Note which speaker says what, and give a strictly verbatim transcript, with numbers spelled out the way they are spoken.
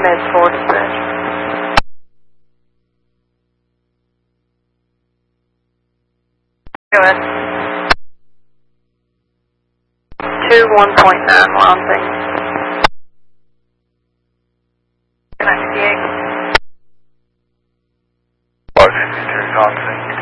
Speaker 1: Mid four dispatch. Go ahead. Two one point nine launching. ninety-eight.
Speaker 2: Washington, Wisconsin.